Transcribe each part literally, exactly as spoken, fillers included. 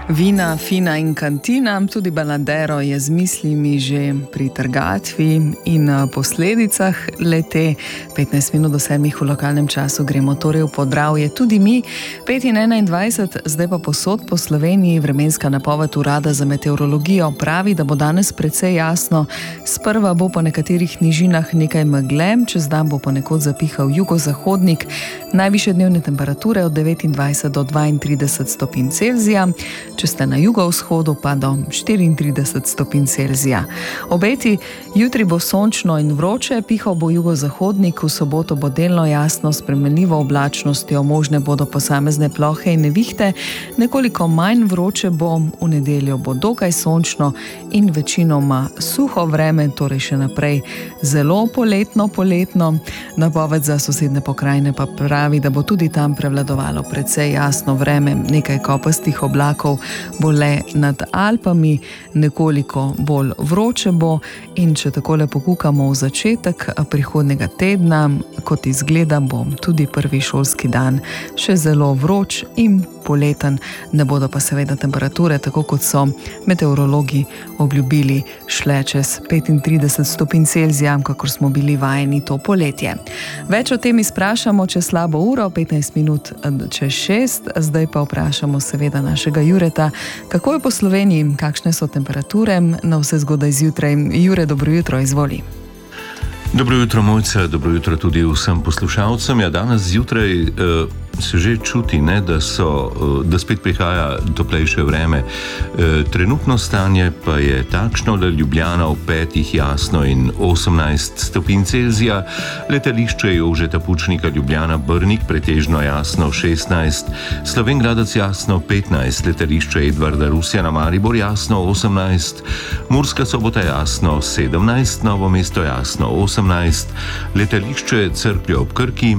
Vina, fina in kantina, tudi baladero je z mislimi že pri trgatvi in posledicah lete. petnajst minut do sedmih v lokalnem času gremo torej v Podravje tudi mi. pet in enaindvajset, zdaj pa posod po Sloveniji. Vremenska napoved Urada za meteorologijo pravi, da bo danes precej jasno. Sprva bo po nekaterih nižinah nekaj megle, čez dan bo ponekod zapihal jugozahodnik. Najvišje dnevne temperature od devetindvajset do dvaintrideset stopinj Celzija. Če ste na jugovzhodu, pa do štiriintrideset stopinj Celzija. Obeti: jutri bo sončno in vroče, pihal bo jugozahodnik, v soboto bo delno jasno s spremenljivo oblačnostjo, možne bodo posamezne plohe in nevihte, nekoliko manj vroče bo, v nedeljo bo dokaj sončno in večinoma suho vreme, torej še naprej zelo poletno, poletno. Napoved za sosednje pokrajine pa pravi, da bo tudi tam prevladovalo precej jasno vreme, nekaj kopastih oblakov bo le nad Alpami, nekoliko bolj vroče bo. In če takole pokukamo v začetek prihodnega tedna, kot izgleda, bo tudi prvi šolski dan še zelo vroč in poleten, ne bodo pa seveda temperature, tako kot so meteorologi obljubili, šle čez petintrideset stopinj Celzija, kakor smo bili vajeni to poletje. Več o tem izprašamo čez slabo uro, petnajst minut čez šest, zdaj pa vprašamo seveda našega Jureta, kako je po Sloveniji, kakšne so temperature na vse zgodaj zjutraj. Jure, dobro jutro, izvoli. Dobro jutro, Mojca, dobro jutro tudi vsem poslušalcem. Ja, danes zjutraj eh, se že čuti, ne, da, so, eh, da spet prihaja toplejše vreme. Eh, trenutno stanje pa je takšno, da Ljubljana v petih jasno in osemnajst stopinj Celzija, letališče Jožeta Pučnika Ljubljana Brnik pretežno jasno šestnajst, Slovenj Gradec jasno petnajst, letališče Edvarda Rusjana Maribor jasno osemnajst, Murska Sobota jasno sedemnajst, Novo mesto jasno osemnajst, letališče Cerklje ob Krki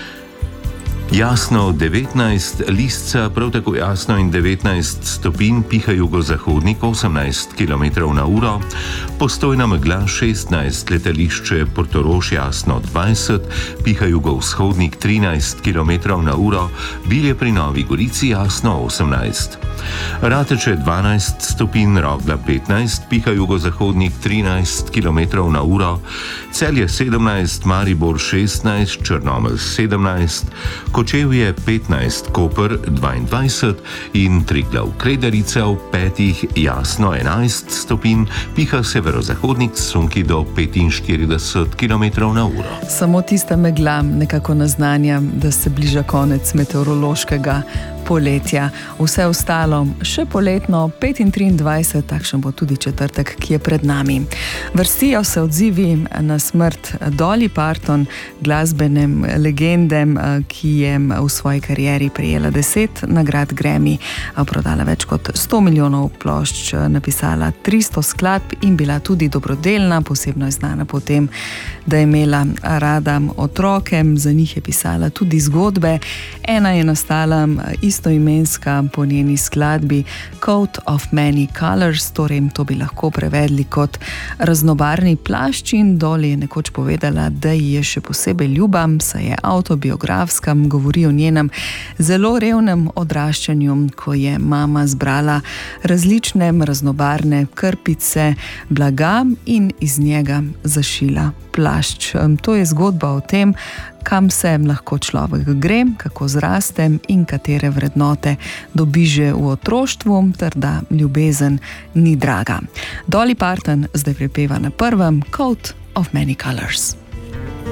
jasno devetnajst, Lisca prav tako jasno in devetnajst stopinj, piha jugozahodnik osemnajst kilometrov na uro, Postojna megla šestnajst, letališče Portorož jasno dvajset, piha jugovzhodnik trinajst kilometrov na uro, Bilje pri Novi Gorici jasno osemnajst. Rateče dvanajst stopinj, Rogla petnajst, piha jugozahodnik trinajst kilometrov na uro, Celje sedemnajst, Maribor šestnajst, Črnomelj sedemnajst, Kočevje petnajst, Koper dvaindvajset in Triglav Kredarica v petih jasno enajst stopinj, piha severozahodnik sunki do petinštirideset kilometrov na uro. Samo tista megla nekako naznanja, da se bliža konec meteorološkega poletja. Vse ostalo še poletno, pet in triindvajset, takšen bo tudi četrtek, ki je pred nami. Vrstijo se odzivi na smrt Dolly Parton, glasbene legende, ki je v svoji karieri prejela deset nagrad Grammy, prodala več kot sto milijonov plošč, napisala tristo skladb in bila tudi dobrodelna. Posebno je znana po tem, da je imela rada otroke, za njih je pisala tudi zgodbe. Ena je nastala istoimenska po njeni skladbi Coat of Many Colors, torej to bi lahko prevedli kot raznobarvni plašč, in Dolly je nekoč povedala, da ji je še posebej ljuba, saj je avtobiografska, govori o njenem zelo revnem odraščanju, ko je mama zbrala različne raznobarvne krpice blaga in iz njega zašila plašč. To je zgodba o tem, kam se lahko človek gre, kako zraste in katere vrednote dobi že v otroštvu, ter da ljubezen ni draga. Dolly Parton zdaj prepeva na prvem Coat of Many Colors.